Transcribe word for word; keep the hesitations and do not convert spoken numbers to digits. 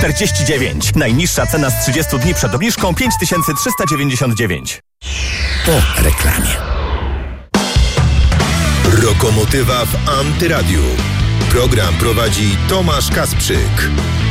czterdzieści dziewięć. Najniższa cena z trzydziestu dni przed obniżką pięć tysięcy trzysta dziewięćdziesiąt dziewięć. Po reklamie. Lokomotywa w Antyradiu. Program prowadzi Tomasz Kasprzyk.